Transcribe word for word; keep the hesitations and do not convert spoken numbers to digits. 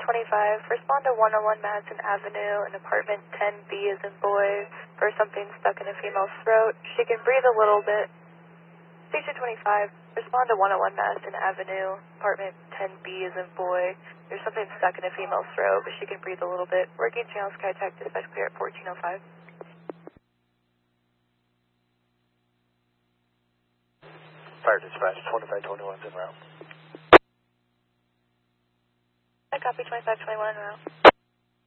twenty-five, respond to one oh one Madison Avenue in apartment ten B as in boy for something stuck in a female's throat. She can breathe a little bit. Station twenty-five, respond to one oh one Madison Avenue, apartment ten B as in boy. There's something stuck in a female's throat, but she can breathe a little bit. Working channel Skytech, dispatch clear at fourteen oh five. Fire dispatch, twenty-five twenty-one's en route. I copy twenty-five twenty-one en route.